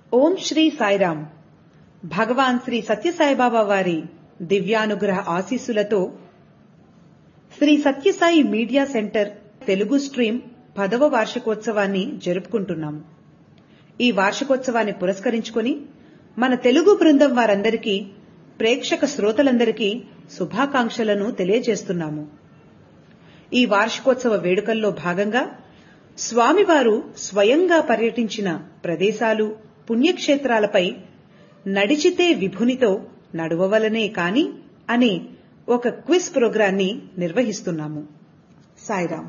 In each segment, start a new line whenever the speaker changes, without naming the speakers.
ఓం శ్రీ సాయిరాం. భగవాన్ శ్రీ సత్యసాయిబాబా వారి దివ్యానుగ్రహ ఆశీస్సులతో Shri Sathya Sai media centre Telugu stream 10వ వార్షికోత్సవాన్ని జరుపుకుంటున్నాము. ఈ వార్షికోత్సవాన్ని పురస్కరించుకుని మన తెలుగు బృందం వారందరికీ, ప్రేక్షక శ్రోతలందరికీ శుభాకాంక్షలను తెలియజేస్తున్నాము. ఈ వార్షికోత్సవ వేడుకల్లో భాగంగా స్వామివారు స్వయంగా పర్యటించిన ప్రదేశాలు, పుణ్యక్షేత్రాలపై నడిచితే విభునితో నడువవలనే కాని అనే ఒక క్విజ్ ప్రోగ్రాన్ని నిర్వహిస్తున్నాము. సాయిరాం.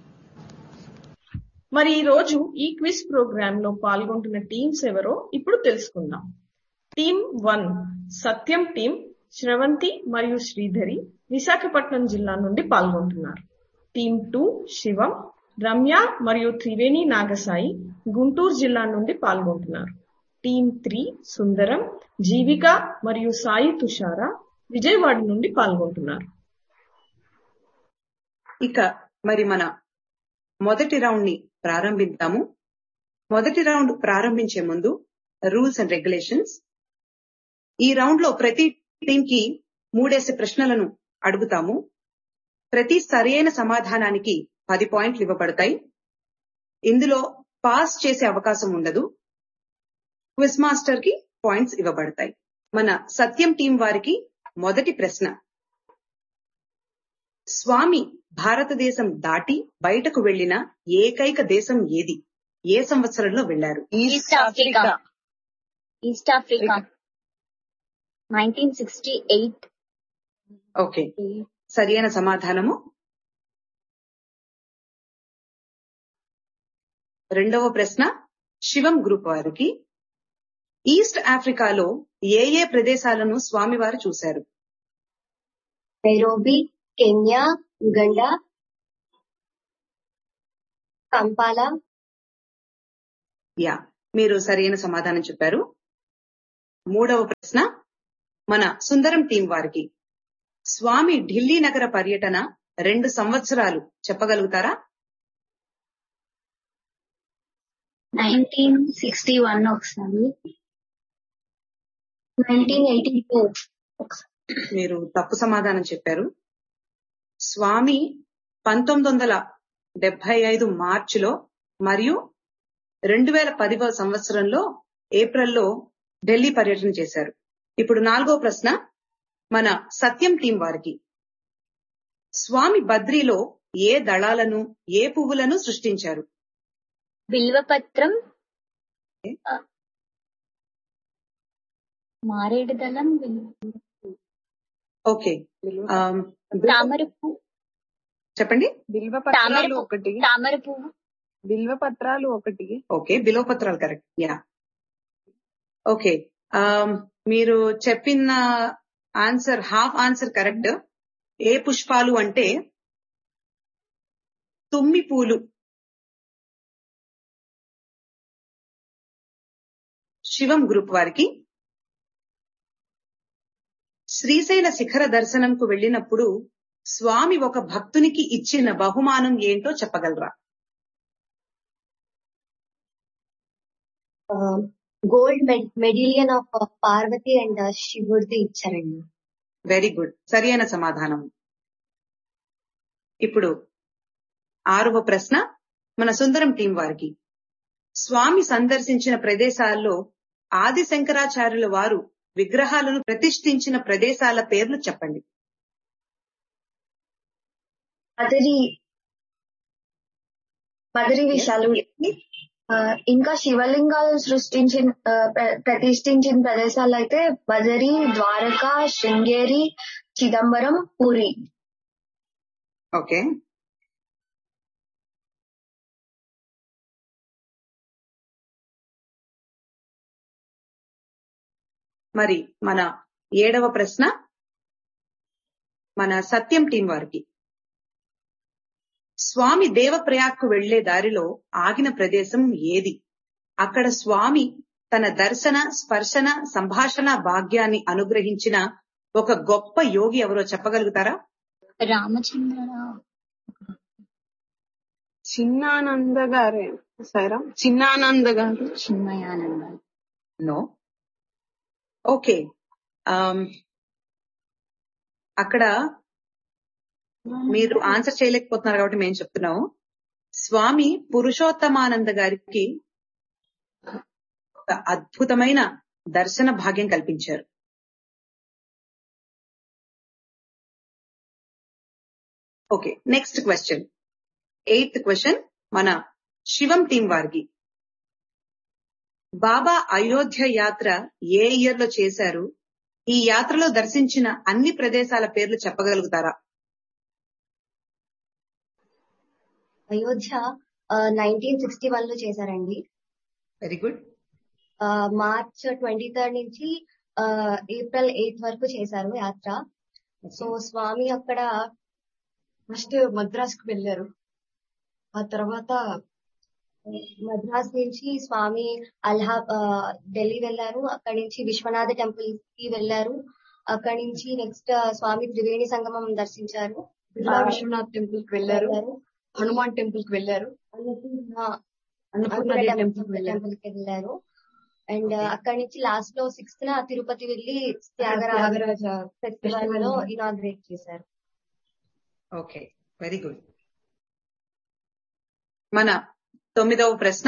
మరి ఈ రోజు ఈ క్విజ్ ప్రోగ్రామ్ లో పాల్గొంటున్న టీమ్స్ ఎవరో ఇప్పుడు తెలుసుకుందాం. టీమ్ 1 సత్యం టీం శ్రవంతి మరియు శ్రీధరి విశాఖపట్నం జిల్లా నుండి పాల్గొంటున్నారు. టీమ్ 2 శివం, రమ్య మరియు త్రివేణి నాగసాయి గుంటూరు జిల్లా నుండి పాల్గొంటున్నారు. టీమ్ 3 సుందరం, జీవిక మరియు సాయి తుషార విజయవాడ నుండి పాల్గొంటున్నారు.
ఇక మరి మన మొదటి రౌండ్ ని ప్రారంభిద్దాము. మొదటి రౌండ్ ప్రారంభించే ముందు రూల్స్ అండ్ రెగ్యులేషన్స్. ఈ రౌండ్ లో ప్రతి టీం కి 3 ప్రశ్నలను అడుగుతాము. ప్రతి సరైన సమాధానానికి 10 పాయింట్లు ఇవ్వబడతాయి. ఇందులో పాస్ చేసే అవకాశం ఉండదు. క్విజ్ మాస్టర్ కి పాయింట్స్ ఇవ్వబడతాయి. మన సత్యం టీం వారికి మొదటి ప్రశ్న. స్వామి భారతదేశం దాటి బయటకు వెళ్లిన ఏకైక దేశం ఏది? ఏ సంవత్సరంలో వెళ్లారు?
East Africa 1968.
ఓకే, సరైన సమాధానము. రెండవ ప్రశ్న శివం గ్రూప్ వారికి. ఈస్ట్ ఆఫ్రికాలో ఏ ఏ ప్రదేశాలను స్వామివారు చూశారు?
Nairobi, Kenya, యుగండా, కంపాలా.
మీరు సరైన సమాధానం చెప్పారు. మూడవ ప్రశ్న మన సుందరం టీం వారికి. స్వామి ఢిల్లీ నగర పర్యటన 2 సంవత్సరాలు చెప్పగలుగుతారా?
1961 ఒకసారి, 1984
మీరు తప్పు సమాధానం చెప్పారు. స్వామి 1975 మార్చిలో మరియు 2010వ సంవత్సరంలో ఏప్రిల్లో ఢిల్లీ పర్యటన చేశారు. ఇప్పుడు 4వ ప్రశ్న మన సత్యం టీం వారికి. స్వామి బద్రీలో ఏ దళాలను, ఏ పువ్వులను సృష్టించారు?
బిల్వపత్రం, మారేడు దళం,
ఓకే,
తామర పువ్వు.
చెప్పండి.
బిల్వపత్రాలు ఒకటి,
తామర పువ్వు,
బిల్వపత్రాలు ఒకటి.
Okay, బిల్వపత్రాలు correct. ఓకే, మీరు చెప్పిన ఆన్సర్ హాఫ్ ఆన్సర్ కరెక్ట్. ఏ పుష్పాలు అంటే తుమ్మి పూలు. శివం గ్రూప్ వారికి. శ్రీశైల శిఖర దర్శనంకు వెళ్ళినప్పుడు స్వామి ఒక భక్తునికి ఇచ్చిన బహుమానం ఏంటో చెప్పగలరా?
గోల్డ్ మెడిలియన్ ఆఫ్ పార్వతి అండ్ శివుడిది ఇచ్చారండి.
వెరీ గుడ్, సరైన సమాధానం. ఇప్పుడు 6వ ప్రశ్న మన సుందరం టీం వారికి. స్వామి సందర్శించిన ప్రదేశాల్లో ఆది శంకరాచార్యుల వారు విగ్రహాలను ప్రతిష్ఠించిన ప్రదేశాల పేర్లు చెప్పండి.
మదరి విశాలు, ఇంకా శివలింగాలు ప్రతిష్ఠించిన ప్రదేశాలు అయితే బదరి, ద్వారకా, శృంగేరి, చిదంబరం, పూరి.
ఓకే, మరి మన 7వ ప్రశ్న మన సత్యం టీం వారికి. స్వామి దేవప్రయాగ్కు వెళ్లే దారిలో ఆగిన ప్రదేశం ఏది? అక్కడ స్వామి తన దర్శన, స్పర్శన, సంభాషణ భాగ్యాన్ని అనుగ్రహించిన ఒక గొప్ప యోగి ఎవరో చెప్పగలుగుతారా?
రామచంద్రరావు.
చిన్నానంద గారే. చిన్నానంద గారు.
చిన్మయానంద.
నో. ఓకే, అక్కడ మీరు ఆన్సర్ చేయలేకపోతున్నారు కాబట్టి మేము చెప్తున్నాము. స్వామి పురుషోత్తమానంద గారికి ఒక అద్భుతమైన దర్శన భాగ్యం కల్పించారు. Okay, next question, 8th question మన శివం టీం వారికి. బాబా అయోధ్య యాత్ర ఏ ఇయర్ లో చేశారు? ఈ యాత్రలో దర్శించిన అన్ని ప్రదేశాల పేర్లు చెప్పగలుగుతారా?
అయోధ్య 1961 లో చేశారండి.
Very good.
మార్చ్ 23rd నుంచి ఏప్రిల్ 8th వరకు చేశారు యాత్ర. సో స్వామి అక్కడ ఫస్ట్ మద్రాస్కు వెళ్ళారు. ఆ తర్వాత మద్రాస్ నుంచి స్వామి ఢిల్లీ వెళ్ళారు. అక్కడి నుంచి విశ్వనాథ టెంపుల్ కి వెళ్ళారు. అక్కడి నుంచి నెక్స్ట్ స్వామి త్రివేణి సంగమం దర్శించారు. విశ్వనాథ్ టెంపుల్ కి వెళ్ళారు. హనుమాన్ టెంపుల్ కి వెళ్ళారు. అన్నపూర్ణ టెంపుల్ కి వెళ్ళారు. అండ్ అక్కడి నుంచి లాస్ట్ లో 6th తిరుపతి వెళ్లి త్యాగరాజ ఫెస్టివల్ లో ఇనాగ్రేట్ చేశారు.
Okay, very good. మన 9వ ప్రశ్న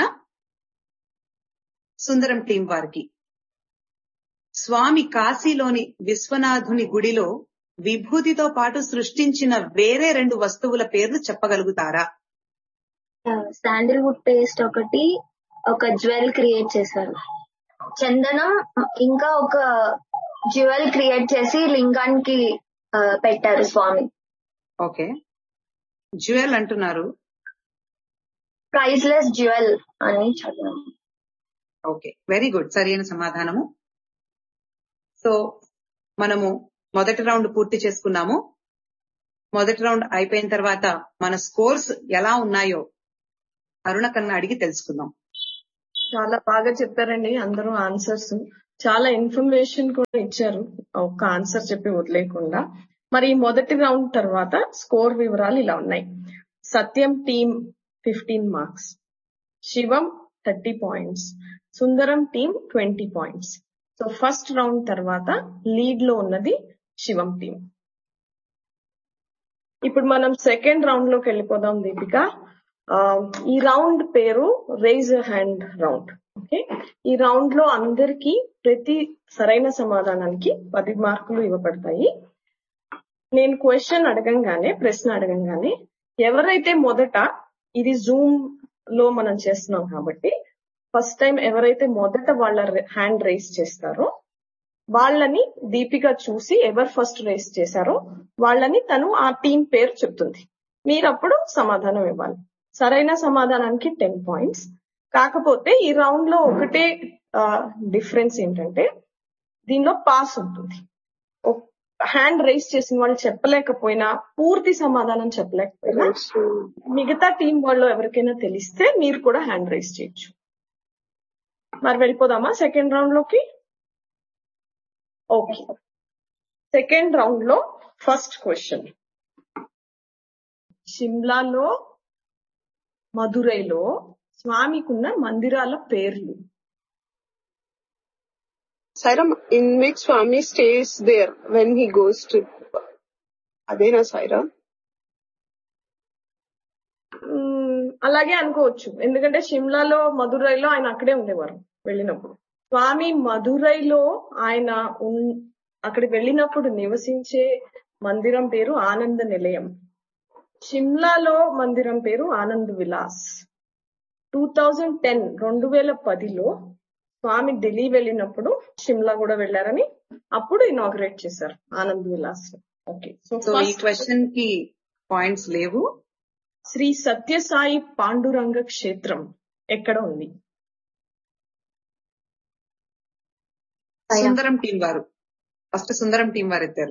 సుందరం టీం వారికి. స్వామి కాశీలోని విశ్వనాథుని గుడిలో విభూతితో పాటు సృష్టించిన వేరే 2 వస్తువుల పేర్లు చెప్పగలుగుతారా?
శాండిల్వుడ్ పేస్ట్ ఒకటి, ఒక జ్యువెల్ క్రియేట్ చేశారు. చందనం ఇంకా ఒక జ్యువెల్ క్రియేట్ చేసి లింగానికి పెట్టారు స్వామి.
ఓకే, జ్యువెల్ అంటున్నారు.
ప్రైజ్లెస్ జ్యువెల్ అని చదివాను.
ఓకే, వెరీ గుడ్, సరైన సమాధానము. సో మనము మొదటి రౌండ్ పూర్తి చేసుకున్నాము. మొదటి రౌండ్ అయిపోయిన తర్వాత మన స్కోర్స్ ఎలా ఉన్నాయో అరుణ కన్నా అడిగి తెలుసుకుందాం.
చాలా బాగా చెప్పారండి అందరూ ఆన్సర్స్. చాలా ఇన్ఫర్మేషన్ కూడా ఇచ్చారు, ఒక్క ఆన్సర్ చెప్పి వదిలేకుండా. మరి ఈ మొదటి రౌండ్ తర్వాత స్కోర్ వివరాలు ఇలా ఉన్నాయి. సత్యం టీం 15 మార్క్స్, శివం 30 పాయింట్స్, సుందరం team 20 points. So first round తర్వాత లీడ్ లో ఉన్నది శివం టీం. ఇప్పుడు మనం సెకండ్ రౌండ్ లోకి వెళ్ళిపోదాం దీపిక. ఈ రౌండ్ పేరు రైజ్ హ్యాండ్ రౌండ్. ఓకే, ఈ రౌండ్ లో అందరికీ ప్రతి సరైన సమాధానానికి 10 మార్కులు ఇవ్వబడతాయి. నేను ప్రశ్న అడగంగానే ఎవరైతే మొదట, ఇది జూమ్ లో మనం చేస్తున్నాం కాబట్టి ఫస్ట్ టైం ఎవరైతే మొదట వాళ్ళ హ్యాండ్ రైజ్ చేస్తారో వాళ్ళని దీపిక చూసి ఎవరు ఫస్ట్ రైజ్ చేశారో వాళ్ళని తను ఆ టీం పేరు చెప్తుంది. మీరు అప్పుడు సమాధానం ఇవ్వాలి. సరైన సమాధానానికి 10 పాయింట్స్. కాకపోతే ఈ రౌండ్ లో ఒకటే డిఫరెన్స్ ఏంటంటే దీనిలో పాస్ ఉంటుంది. హ్యాండ్ రైజ్ చేసిన వాళ్ళు చెప్పలేకపోయినా, పూర్తి సమాధానం చెప్పలేకపోయినా మిగతా టీం వాళ్ళు ఎవరికైనా తెలిస్తే మీరు కూడా హ్యాండ్ రైజ్ చేయొచ్చు. మరి వెళ్ళిపోదామా సెకండ్ రౌండ్ లోకి? ఓకే, సెకండ్ రౌండ్ లో ఫస్ట్ క్వశ్చన్. షిమ్లాలో, మదురైలో స్వామికున్న మందిరాల పేర్లు.
Sairam, in which Swami stays there when he goes to Adena Saira?
అలాగే అనుకోవచ్చు, ఎందుకంటే షిమ్లాలో, మదురైలో ఆయన అక్కడే ఉండేవారు వెళ్ళినప్పుడు. స్వామి మదురైలో ఆయన అక్కడికి వెళ్ళినప్పుడు నివసించే మందిరం పేరు ఆనంద నిలయం. షిమ్లాలో మందిరం పేరు ఆనంద్ విలాస్. 2010లో స్వామి ఢిల్లీ వెళ్ళినప్పుడు షిమ్లా కూడా వెళ్ళారని అప్పుడు ఇనాగ్రేట్ చేశారు ఆనంద్ విలాస్. ఓకే,
సో ఈ క్వశ్చన్ కి పాయింట్స్ లేవు.
శ్రీ సత్యసాయి పాండురంగ క్షేత్రం ఎక్కడ ఉంది?
సుందరం టీం వారు ఫస్ట్, సుందరం టీం వారు ఎత్తారు.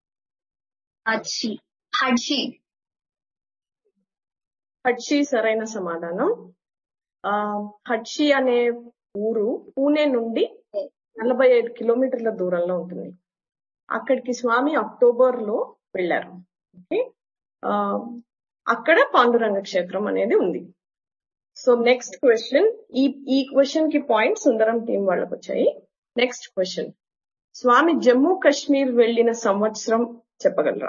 హడ్షి సరైన సమాధానం. హడ్షి అనే ఊరు పూణే నుండి 45 కిలోమీటర్ల దూరంలో ఉంటుంది. అక్కడికి స్వామి అక్టోబర్ లో వెళ్లారు. ఓకే, అక్కడ పాండురంగ క్షేత్రం అనేది ఉంది. సో నెక్స్ట్ క్వశ్చన్, ఈ క్వశ్చన్ కి పాయింట్ సుందరం టీం వాళ్ళకి వచ్చాయి. నెక్స్ట్ క్వశ్చన్, స్వామి జమ్మూ కాశ్మీర్ వెళ్లిన సంవత్సరం చెప్పగలరా?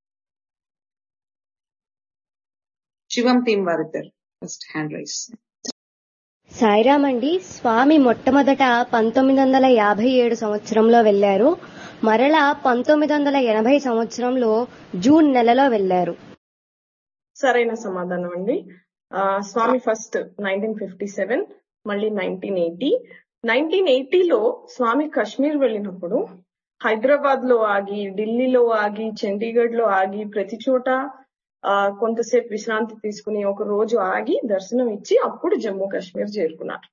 శివం టీం వారిద్దరు ఫస్ట్ హ్యాండ్ రైస్.
సాయిరామ్ అండి. స్వామి మొట్టమొదట 1957 సంవత్సరంలో వెళ్లారు. మరలా 1980 సంవత్సరంలో జూన్ నెలలో వెళ్లారు.
సరైన సమాధానం అండి. స్వామి ఫస్ట్ 1957, మళ్ళీ 1980. 1980లో స్వామి కాశ్మీర్ వెళ్ళినప్పుడు హైదరాబాద్ లో ఆగి, ఢిల్లీలో ఆగి, చండీగఢ్ లో ఆగి, ప్రతి చోట కొంతసేపు విశ్రాంతి తీసుకుని ఒక రోజు ఆగి దర్శనం ఇచ్చి అప్పుడు జమ్మూ కాశ్మీర్ చేరుకున్నారు.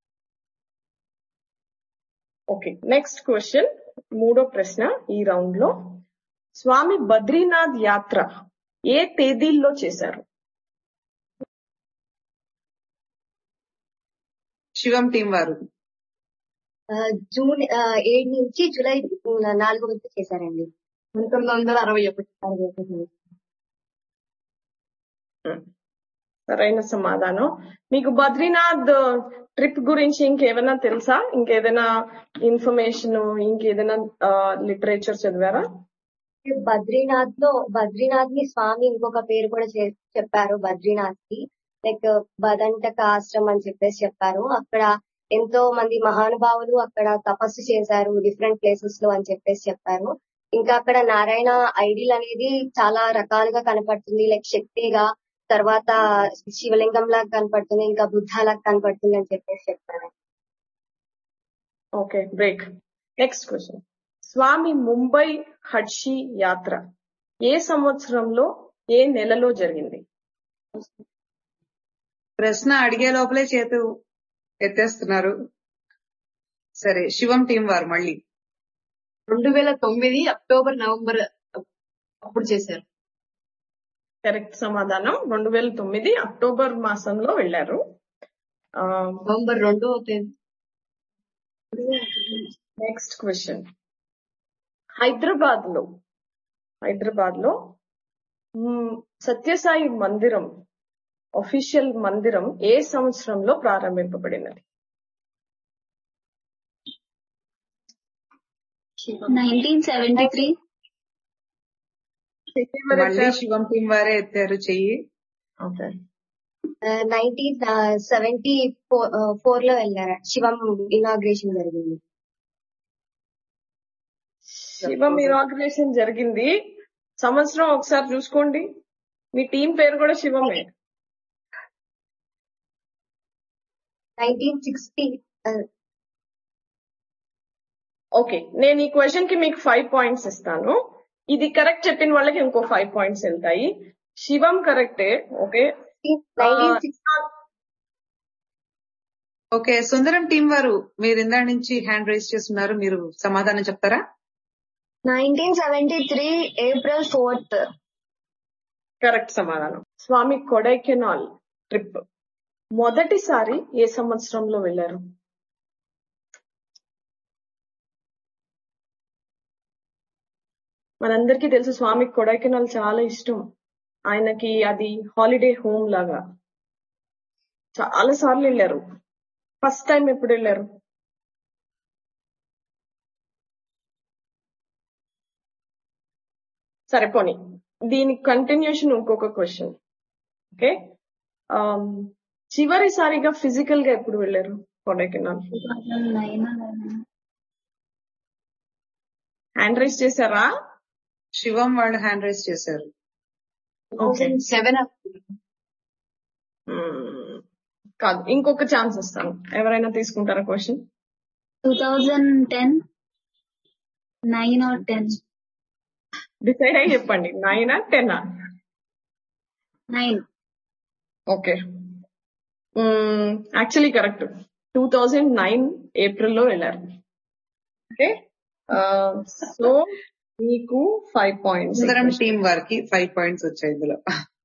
ఓకే, నెక్స్ట్ క్వశ్చన్, మూడో ప్రశ్న ఈ రౌండ్ లో. స్వామి బద్రీనాథ్ యాత్ర ఏ తేదీల్లో చేశారు?
శివం టీం వారు
జూన్ 7 నుంచి జూలై 4 వరకు చేశారండి. 1961.
సరైన సమాధానం. మీకు బద్రీనాథ్ ట్రిప్ గురించి ఇంకేమైనా తెలుసా? ఇంకేదైనా ఇన్ఫర్మేషన్, ఇంకేదైనా లిటరేచర్ చదివారా?
బద్రీనాథ్ ని స్వామి ఇంకొక పేరు కూడా చెప్పారు. బద్రీనాథ్ కి లైక్ బదంటక ఆశ్రమం అని చెప్పేసి చెప్పారు. అక్కడ ఎంతో మంది మహానుభావులు అక్కడ తపస్సు చేశారు డిఫరెంట్ ప్లేసెస్ లో అని చెప్పేసి చెప్పారు. ఇంకా అక్కడ నారాయణ ఐడిల్ అనేది చాలా రకాలుగా కనపడుతుంది. లైక్ శక్తిగా, తర్వాత శివలింగం లాగా కనపడుతుంది, ఇంకా బుద్ధాలాగా కనపడుతుంది అని చెప్పేసి చెప్పారు.
Okay, break. నెక్స్ట్ క్వశ్చన్, స్వామి ముంబై హడ్షి యాత్ర ఏ సంవత్సరంలో ఏ నెలలో జరిగింది?
ప్రశ్న అడిగే లోపలే చేతు ఎత్తేస్తున్నారు. సరే, శివం టీం వారు మళ్ళీ
2009 అక్టోబర్ నవంబర్ అప్పుడు చేశారు.
కరెక్ట్ సమాధానం. 2009 అక్టోబర్ మాసంలో వెళ్లారు.
నవంబర్ 2వ తేదీ.
నెక్స్ట్ క్వశ్చన్, హైదరాబాద్ లో సత్యసాయి మందిరం, అఫీషియల్ మందిరం ఏ సంవత్సరంలో ప్రారంభింపబడినది?
1973.
మళ్ళీ శివం టీం వారే ఎత్తారు చెయ్యి.
ఓకే,
1974 లో వెళ్ళారు. శివం ఇనాగ్రేషన్ జరిగింది.
శివం ఇనాగ్రేషన్ జరిగింది. సంవత్సరం ఒకసారి చూసుకోండి. మీ టీం పేరు కూడా శివమే.
1960.
ఓకే, నేను ఈ క్వశ్చన్ కి మీకు 5 పాయింట్స్ ఇస్తాను. ఇది కరెక్ట్ చెప్పిన వాళ్ళకి ఇంకో 5 పాయింట్స్ వెళ్తాయి. శివం కరెక్టే. ఓకే,
1960.
ఓకే, సుందరం టీం వారు మీరు ఇందా నుంచి హ్యాండ్ రైజ్ చేస్తున్నారు, మీరు సమాధానం చెప్తారా?
1973 April 4th.
కరెక్ట్ సమాధానం. స్వామి కొడైకెనాల్ ట్రిప్ మొదటిసారి ఏ సంవత్సరంలో వెళ్లారు? మనందరికీ తెలుసు స్వామి కొడైకెనాల్ చాలా ఇష్టం. ఆయనకి అది హాలిడే హోమ్ లాగా. చాలా సార్లు వెళ్ళారు. ఫస్ట్ టైం ఎప్పుడు వెళ్ళారు? సరిపోని దీనికి కంటిన్యూషన్ ఇంకొక క్వశ్చన్. ఓకే, చివరిసారిగా ఫిజికల్ గా ఎప్పుడు వెళ్ళారు కొడైకెనాల్?
2009.
హ్యాండ్ రైజ్ చేశారా?
శివం వాళ్ళు హ్యాండ్ రైజ్ చేశారు.
2007.
కాదు, ఇంకొక ఛాన్స్ ఇస్తాను. ఎవరైనా తీసుకుంటారా క్వశ్చన్?
2010. 9 or 10.
డిసైడ్ అయ్యి చెప్పండి. 9 or 10?
9.
Okay, actually correct. 2009 ఏప్రిల్లో వెళ్ళారు. ఓకే, సో మీకు 5 పాయింట్స్.
సుందరం టీం వారికి 5 పాయింట్స్ వచ్చాయి ఇందులో.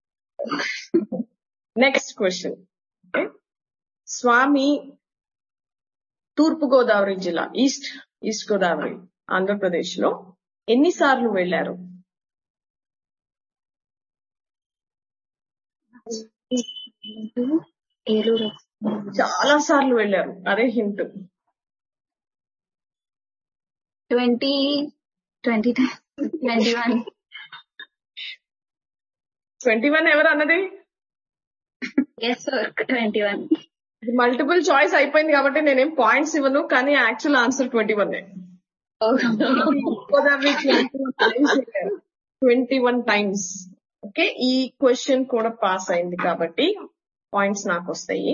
నెక్స్ట్ క్వశ్చన్, స్వామి తూర్పు గోదావరి జిల్లా, ఈస్ట్ గోదావరి, ఆంధ్రప్రదేశ్ లో ఎన్నిసార్లు వెళ్లారు?
2. ఏలూరు
చాలా సార్లు వెళ్ళారు, అదే హింట్. 21 ఎవరు అన్నది?
Yes sir 21.
మల్టిపుల్ చాయిస్ అయిపోయింది కాబట్టి నేనేం పాయింట్స్ ఇవ్వను, కానీ యాక్చువల్ ఆన్సర్ 21. 21 టైమ్స్. ఓకే, ఈ క్వశ్చన్ కూడా పాస్ అయింది కాబట్టి పాయింట్స్ నాకు వస్తాయి.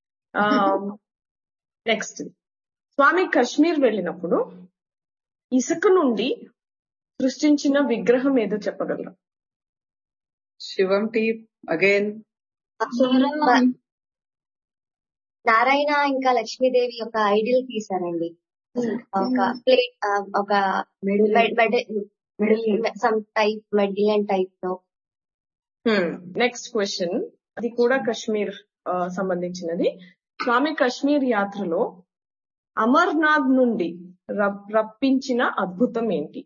నెక్స్ట్, స్వామి కాశ్మీర్ వెళ్ళినప్పుడు ఇసుక నుండి సృష్టించిన విగ్రహం ఏదో చెప్పగలరా?
శివం టీమ్ అగైన్.
నారాయణ ఇంకా లక్ష్మీదేవి యొక్క ఐడియల్ తీసారండి. ఒక ప్లేట్, ఒక సమ్ టైప్ మెడిలియన్ టైప్ లో.
నెక్స్ట్ క్వశ్చన్, అది కూడా కాశ్మీర్ సంబంధించినది. స్వామి కాశ్మీర్ యాత్రలో అమర్నాథ్ నుండి రప్పించిన అద్భుతం ఏంటి?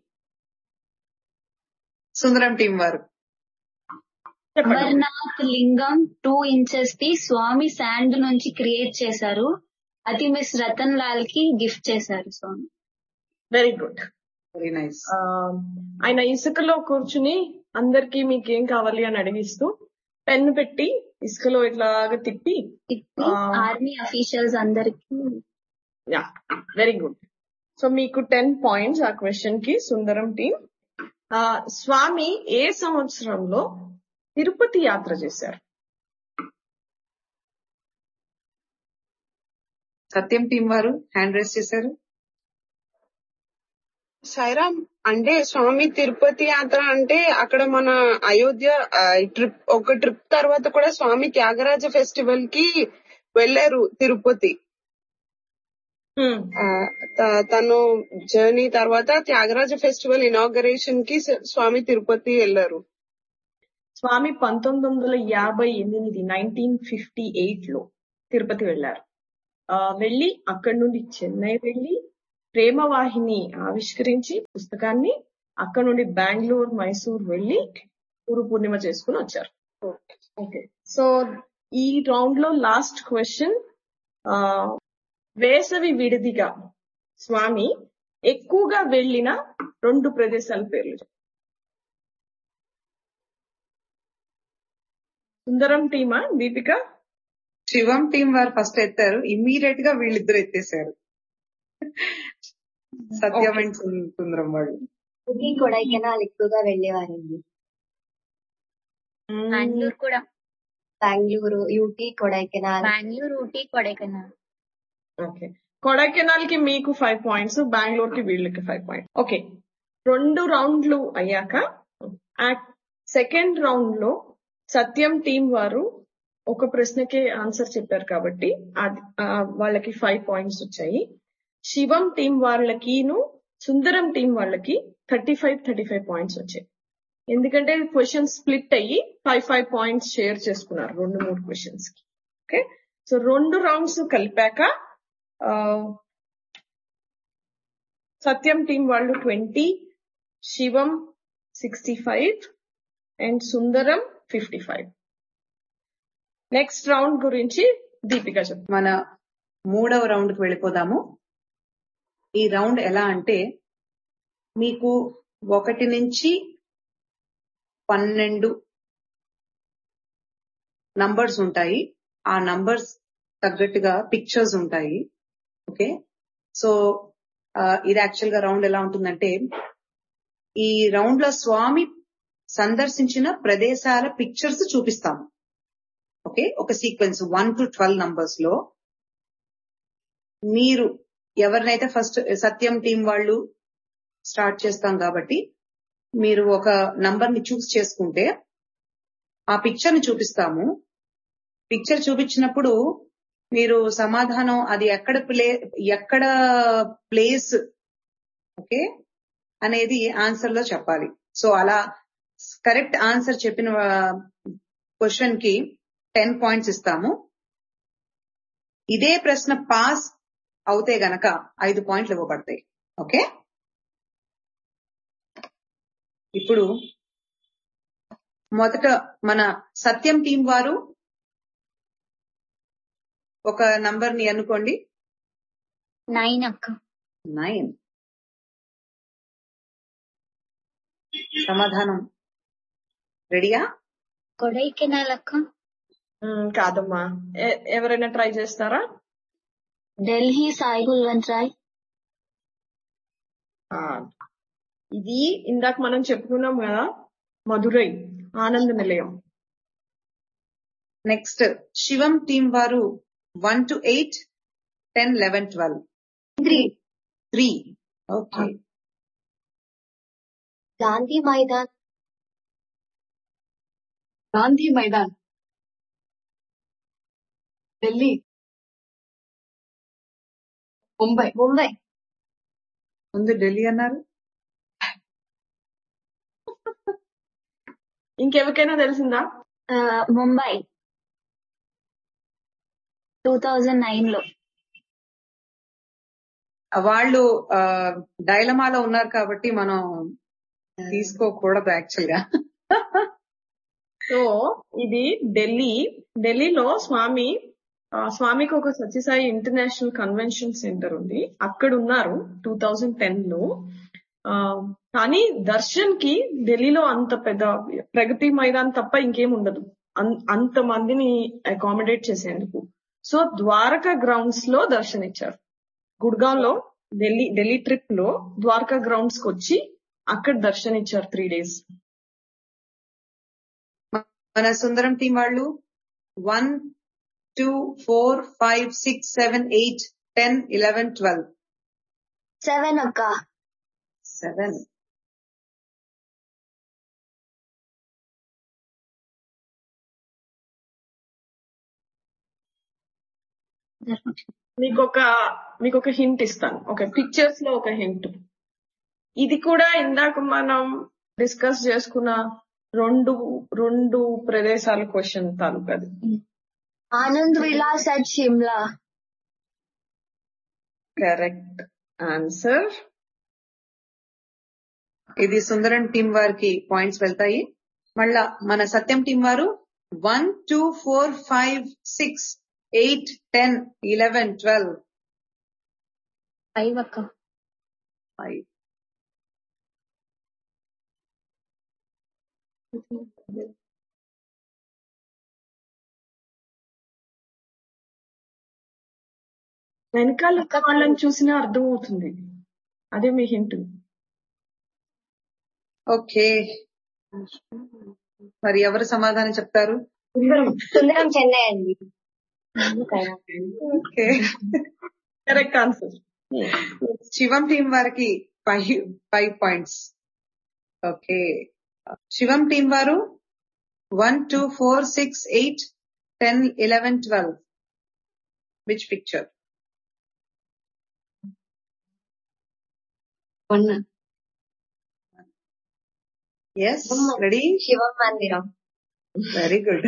సుందరం టీం వారు.
అమర్నాథ్ లింగం 2 inches ది స్వామి శాండ్ నుంచి క్రియేట్ చేశారు. అది మిస్ రతన్ లాల్ కి గిఫ్ట్ చేశారు స్వామి.
Very good,
very nice.
ఆయన ఇసుకలో కూర్చుని అందరికి మీకేం కావాలి అని అడిగిస్తూ పెన్ను పెట్టి ఇసుకలో ఇట్లాగా తిప్పి
ఆర్మీ అఫీషియల్స్ అందరికి.
Very good. సో మీకు 10 points ఆ క్వశ్చన్ కి, సుందరం టీం. స్వామి ఏ సంవత్సరంలో తిరుపతి యాత్ర చేశారు?
సత్యం టీం వారు హ్యాండ్ రైస్ చేశారు.
సాయిరామ్, అంటే స్వామి తిరుపతి యాత్ర అంటే అక్కడ మన అయోధ్య ఒక ట్రిప్ తర్వాత కూడా స్వామి త్యాగరాజ ఫెస్టివల్ కి వెళ్ళారు తిరుపతి. తను జర్నీ తర్వాత త్యాగరాజ ఫెస్టివల్ ఇనాగరేషన్ కి స్వామి తిరుపతి వెళ్ళారు.
స్వామి 1958 1958 లో తిరుపతి వెళ్లారు. వెళ్ళి అక్కడి నుండి చెన్నై వెళ్లి ప్రేమవాహిని ఆవిష్కరించి పుస్తకాన్ని, అక్కడ నుండి బెంగళూరు, మైసూర్ వెళ్లి గురు పూర్ణిమ చేసుకుని వచ్చారు. ఓకే, సో ఈ రౌండ్ లో లాస్ట్ క్వశ్చన్, వేసవి విడిదిగా స్వామి ఎక్కువగా వెళ్లిన 2 ప్రదేశాల పేర్లు. సుందరం టీమా, దీపిక?
శివం టీం వారు ఫస్ట్ ఎత్తారు, ఇమ్మీడియట్ గా వీళ్ళిద్దరు ఎత్తేసారు. సత్యం అండ్ సుందరం వాళ్ళు.
ఊటీ కొడైకెనాల్ ఎక్కువగా వెళ్ళేవారండి.
బెంగళూరు కూడా.
బెంగళూరు, ఊటీ, కొడైకెనాల్.
బెంగళూరు, ఊటీ, కొడైకెనాల్.
ఓకే, కొడైకెనాల్ కి మీకు 5 points, బెంగళూరు కి వీళ్ళకి 5 points. ఓకే, 2 రౌండ్లు అయ్యాక సెకండ్ రౌండ్ లో సత్యం టీం వారు ఒక ప్రశ్నకే ఆన్సర్ చెప్పారు కాబట్టి వాళ్ళకి 5 points వచ్చాయి. శివం టీం వాళ్ళకిను సుందరం టీం వాళ్ళకి 35 points వచ్చాయి. ఎందుకంటే క్వశ్చన్ స్ప్లిట్ అయ్యి 5 points షేర్ చేసుకున్నారు 2-3 క్వశ్చన్స్ కి. ఓకే, సో 2 రౌండ్స్ కలిపాక సత్యం టీం వాళ్ళు 20, శివం 65 అండ్ సుందరం 55. నెక్స్ట్ రౌండ్ గురించి దీపిక చెప్పు.
మన 3వ రౌండ్ కి వెళ్ళిపోదాము. ఈ రౌండ్ ఎలా అంటే, మీకు 1 నుంచి 12 నంబర్స్ ఉంటాయి. ఆ నంబర్స్ తగ్గట్టుగా పిక్చర్స్ ఉంటాయి. ఓకే, సో ఇది యాక్చువల్ గా రౌండ్ ఎలా ఉంటుందంటే, ఈ రౌండ్ లో స్వామి సందర్శించిన ప్రదేశాల పిక్చర్స్ చూపిస్తాము. ఓకే, ఒక సీక్వెన్స్ 1 to 12 నంబర్స్ లో మీరు ఎవరినైతే ఫస్ట్ సత్యం టీం వాళ్ళు స్టార్ట్ చేస్తాం కాబట్టి, మీరు ఒక నంబర్ ని చూస్ చేసుకుంటే ఆ పిక్చర్ ని చూపిస్తాము. పిక్చర్ చూపించినప్పుడు మీరు సమాధానం అది ఎక్కడ ప్లేస్ ఓకే అనేది ఆన్సర్ లో చెప్పాలి. సో అలా కరెక్ట్ ఆన్సర్ చెప్పిన క్వశ్చన్ కి 10 points ఇస్తాము. ఇదే ప్రశ్న పాస్ అవుతే గనక 5 points ఇవ్వబడతాయి. ఓకే, ఇప్పుడు మొదట మన సత్యం టీం వారు ఒక నంబర్ ని అనుకోండి.
9 అక్క.
9. సమాధానం రెడీయా?
కొడైకెనాల్ అక్క.
కాదమ్మా, ఎవరైనా ట్రై చేస్తారా?
ఢిల్లీ సాయి కుల్వంత్ రాయ్.
ఇది ఇందాక మనం చెప్పుకున్నాం కదా, మధురై ఆనంద నిలయం.
నెక్స్ట్ శివం టీం వారు 1 to 8, 10, 11, 12. 3. ఓకే.
గాంధీ మైదాన్.
గాంధీ మైదాన్. ఢిల్లీ. ముంబై.
ముందు ఢిల్లీ అన్నారు.
ఇంకెవరికైనా తెలిసిందా?
ముంబై 2009 లో.
వాళ్ళు డైలమాలో ఉన్నారు కాబట్టి మనం తీసుకోకూడదు యాక్చువల్ గా.
సో ఇది ఢిల్లీలో స్వామికి ఒక సత్యసాయి ఇంటర్నేషనల్ కన్వెన్షన్ సెంటర్ ఉంది, అక్కడ ఉన్నారు 2010 లో. కానీ దర్శన్ కి ఢిల్లీలో అంత పెద్ద ప్రగతి మైదాన్ తప్ప ఇంకేం ఉండదు అంత మందిని అకామిడేట్ చేసేందుకు. సో ద్వారకా గ్రౌండ్స్ లో దర్శన్ ఇచ్చారు. గుడ్గావ్ లో ఢిల్లీ ట్రిప్ లో ద్వారకా గ్రౌండ్స్ కి వచ్చి అక్కడ దర్శన్ ఇచ్చారు 3 days.
మన సుందరం టీం వాళ్ళు 1, 2, 4, 5, 6, 7, 8, 10, 11, 12.
7 అక్క.
7.
మీకు ఒక హింట్ ఇస్తాను. ఓకే, పిక్చర్స్ లో ఒక హింట్. ఇది కూడా ఇందాక మనం డిస్కస్ చేసుకున్న రెండు ప్రదేశాల క్వశ్చన్ తాలూకు. అది
Anand Vilas at Shimla.
Correct answer.
ఇది సుందరం టీం వారికి పాయింట్స్ వెళ్తాయి. మళ్ళా మన సత్యం టీం వారు 1, 2, 4, 5, 6, 8, 10, 11, 12.
5 అక్క.
5.
వెనకాల వాళ్ళని చూసినా అర్థమవుతుంది. అదే మీ హింట్.
ఓకే, మరి ఎవరు సమాధానం చెప్తారు?
సుందరం చెన్నై అండి.
Okay,
correct answer.
శివం టీం వారికి 5 పాయింట్స్. ఓకే, శివం టీం వారు 1, 2, 4, 6, 8, 10, 11, 12. Which picture?
1.
Yes, ready?
శివం మందిరం.
Very good.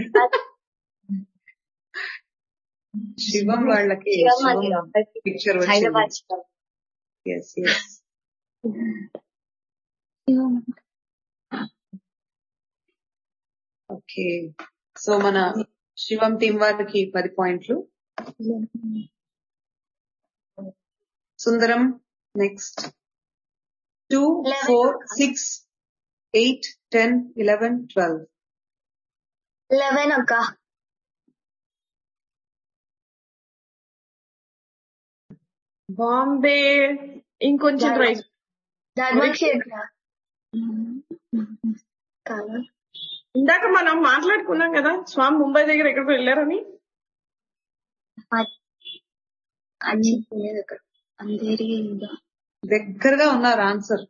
శివం వాళ్ళకి
శివం మందిరం
picture
Hyderabad.
Yes, yes. Okay, so మన శివం టీం వారికి 10 పాయింట్లు. సుందరం నెక్స్ట్ 2, 4, 6, 8, 10, 11, 12.
11 అక్క.
బాంబే. ఇంకొంచెం ట్రై.
ధర్మక్షేత్ర.
ఇందాక మనం మాట్లాడుకున్నాం కదా స్వామి ముంబై దగ్గర ఎక్కడికి వెళ్ళారని.
దగ్గరగా ఉన్నారు ఆన్సర్.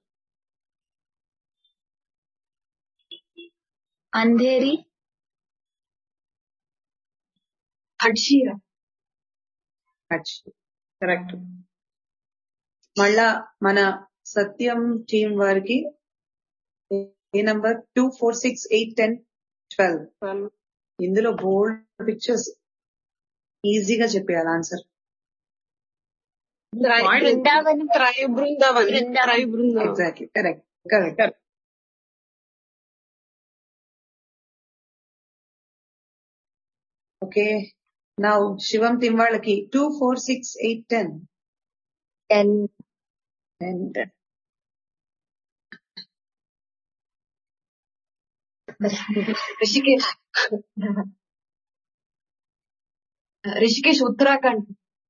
అంధేరి.
హడ్షియా.
కరెక్ట్.
మళ్ళా మన సత్యం టీం వారికి ఏ నంబర్? 2, 4, 6, 8, 10, 12. ఇందులో బోల్డ్ పిక్చర్స్, ఈజీగా చెప్పేయాలి answer.
Brindavan.
Exactly, correct. Okay, now శివం టీం వాళ్ళకి 2, 4, 6, 8, 10.
10.
10.
Rishikesh Rishikesh Uttarakhand.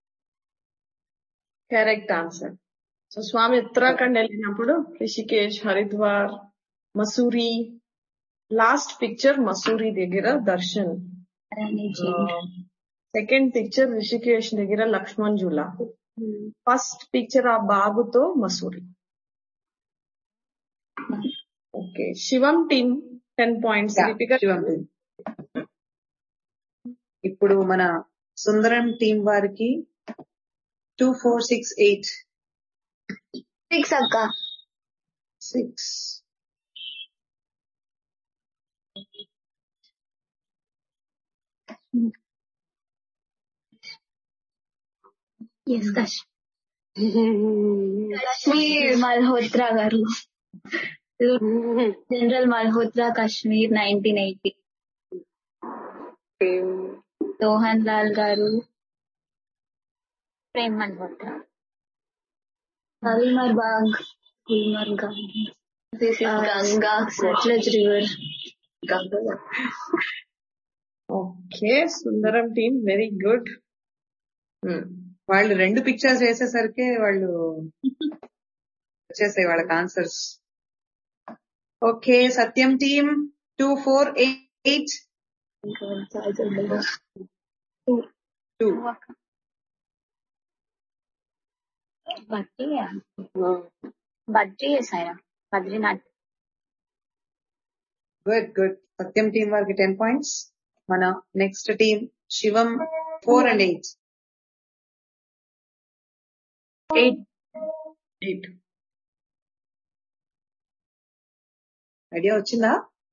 Correct answer. So స్వామి ఉత్తరాఖండ్ వెళ్ళినప్పుడు రిషికేష్, హరిద్వార్, మసూరి, లాస్ట్ పిక్చర్ మసూరి దగ్గర దర్శన్, సెకండ్ పిక్చర్ రిషికేష్ దగ్గర లక్ష్మణ్ జూలా, ఫస్ట్ పిక్చర్ ఆ బాగుతో మసూరి. ఓకే, శివం టీమ్ 10 points.
శివం టీం. ఇప్పుడు మన సుందరం టీం వారికి 2, 4, 6, 8.
6 అక్క.
6.
కాశ్మీర్ మల్హోత్రా గారు, జనరల్ మల్హోత్రా, కాశ్మీర్ 1980. రోహన్ లాల్ గారు, ప్రేమ్ మల్హోత్రా. అల్మర్ బాగ్, గుల్మర్గ్, గంగా, సట్లెజ్ రివర్.
ఓకే, సుందరం టీమ్ వెరీ గుడ్.
వాళ్ళు 2 పిక్చర్స్ వేసేసరికి వాళ్ళు వచ్చేసాయి వాళ్ళకి ఆన్సర్స్. ఓకే, సత్యం టీం 2, 4, 8. 2.
బడ్జీ చేశారా? బద్రీనాథ్.
గుడ్. సత్యం టీం వారికి 10 points. మన next team Shivam 4 and 8.
8.
Idea వచ్చిందా?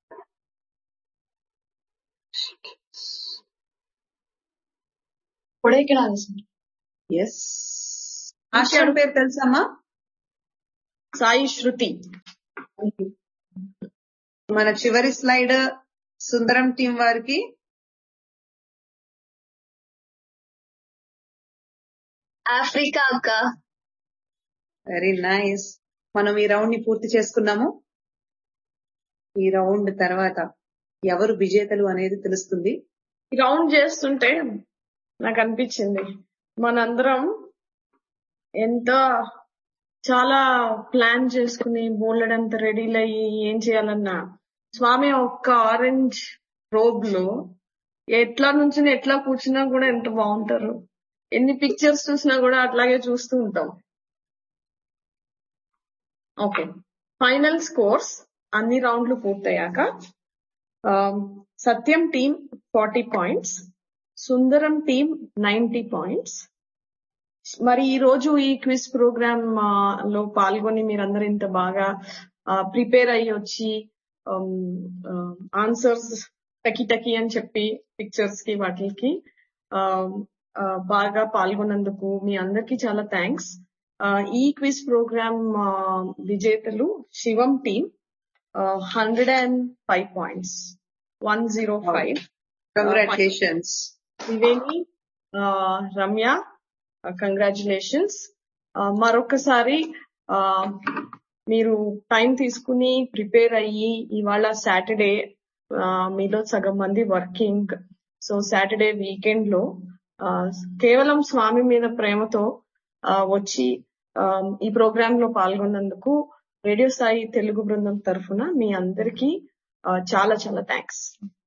కొడైకెనాల్.
ఎస్. ఆశ్రమం పేరు తెలుసమ్మా?
సాయి శృతి.
మన చివరి స్లైడ్ సుందరం టీం వారికి
ఆఫ్రికా అక్క.
Very nice. మనం ఈ రౌండ్ ని పూర్తి చేసుకున్నాము. ఈ రౌండ్ తర్వాత ఎవరు విజేతలు అనేది తెలుస్తుంది.
ఈ రౌండ్ చేస్తుంటే నాకు అనిపించింది మనందరం ఎంత చాలా ప్లాన్ చేసుకుని బోలెడంత రెడీలు అయ్యి ఏం చేయాలన్నా స్వామి ఒక్క ఆరెంజ్ రోబ్ లో ఎట్లా నుంచి ఎట్లా కూర్చున్నా కూడా ఎంత బాగుంటారు. ఎన్ని పిక్చర్స్ చూసినా కూడా అట్లాగే చూస్తూ ఉంటాం. ఓకే, ఫైనల్ స్కోర్స్ అన్ని రౌండ్లు పూర్తయ్యాక సత్యం టీం 40 points, సుందరం టీం 90 points. మరి ఈ రోజు ఈ క్విజ్ ప్రోగ్రామ్ లో పాల్గొని మీరందరూ ఇంత బాగా ప్రిపేర్ అయ్యి వచ్చి ఆన్సర్స్ టకి అని చెప్పి పిక్చర్స్ కి వాటికి బాగా పాల్గొన్నందుకు మీ అందరికీ చాలా థ్యాంక్స్. ఈ క్విజ్ ప్రోగ్రామ్ విజేతలు శివం team 105 points, 105.
Congratulations.
Triveni, Ramya, congratulations. మరొకసారి మీరు టైం తీసుకుని ప్రిపేర్ అయ్యి, ఇవాళ సాటర్డే మీలో సగం మంది వర్కింగ్, సో సాటర్డే వీకెండ్ లో కేవలం స్వామి మీద ప్రేమతో వచ్చి ఈ ప్రోగ్రామ్ లో పాల్గొన్నందుకు రేడియో సాయి తెలుగు బృందం తరఫున మీ అందరికీ చాలా చాలా థ్యాంక్స్.